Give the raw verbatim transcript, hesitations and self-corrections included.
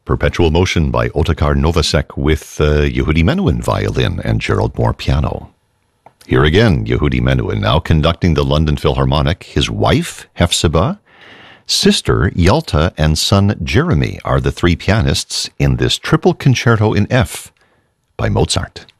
Perpetual Motion by Otakar Novosek with uh, Yehudi Menuhin violin and Gerald Moore piano. Here again, Yehudi Menuhin, now conducting the London Philharmonic. His wife, Hefzibah, sister, Yalta, and son, Jeremy, are the three pianists in this triple concerto in F by Mozart.